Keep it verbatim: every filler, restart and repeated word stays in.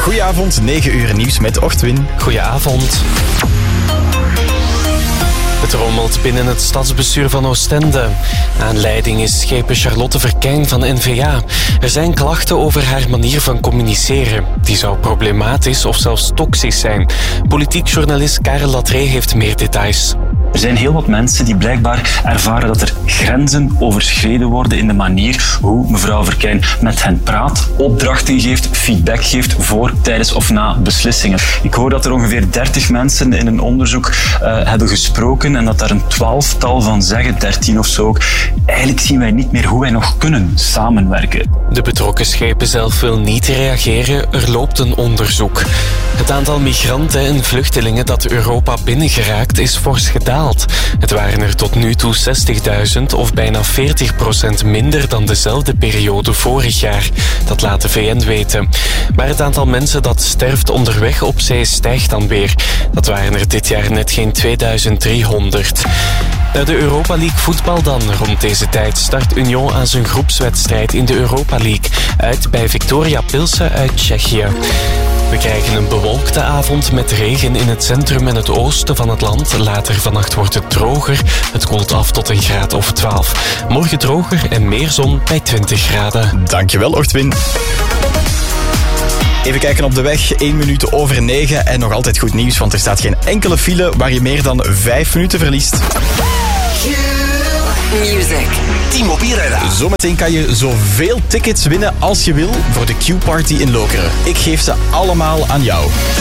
Goedenavond, negen uur nieuws met Ochtwin. Goedenavond. Het rommelt binnen het stadsbestuur van Oostende. Aanleiding is schepen Charlotte Verkijn van N V A. Er zijn klachten over haar manier van communiceren. Die zou problematisch of zelfs toxisch zijn. Politiek journalist Karel Latree heeft meer details. Er zijn heel wat mensen die blijkbaar ervaren dat er grenzen overschreden worden in de manier hoe mevrouw Verkijn met hen praat, opdrachten geeft, feedback geeft voor, tijdens of na beslissingen. Ik hoor dat er ongeveer dertig mensen in een onderzoek uh, hebben gesproken en dat daar een twaalftal van zeggen, dertien of zo ook. Eigenlijk zien wij niet meer hoe wij nog kunnen samenwerken. De betrokken schepen zelf wil niet reageren, er loopt een onderzoek. Het aantal migranten en vluchtelingen dat Europa binnengeraakt is fors gedaald. Het waren er tot nu toe zestigduizend of bijna veertig procent minder dan dezelfde periode vorig jaar. Dat laat de V N weten. Maar het aantal mensen dat sterft onderweg op zee stijgt dan weer. Dat waren er dit jaar net geen tweeduizend driehonderd. Naar de Europa League voetbal dan. Rond deze tijd start Union aan zijn groepswedstrijd in de Europa League. Uit bij Viktoria Pilsen uit Tsjechië. We krijgen een bewolkte avond met regen in het centrum en het oosten van het land. Later vannacht wordt het droger. Het koelt af tot een graad of twaalf. Morgen droger en meer zon bij twintig graden. Dankjewel, Ochtwin. Even kijken op de weg, één minuut over negen en nog altijd goed nieuws, want er staat geen enkele file waar je meer dan vijf minuten verliest. Music. T-Mobile Radar. Zometeen kan je zoveel tickets winnen als je wil voor de Q-party in Lokeren. Ik geef ze allemaal aan jou.